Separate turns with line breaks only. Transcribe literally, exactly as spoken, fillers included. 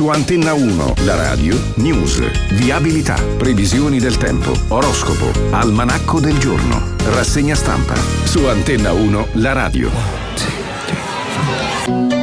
Su Antenna uno, la radio, news, viabilità, previsioni del tempo, oroscopo, almanacco del giorno, rassegna stampa. Su Antenna uno, la radio.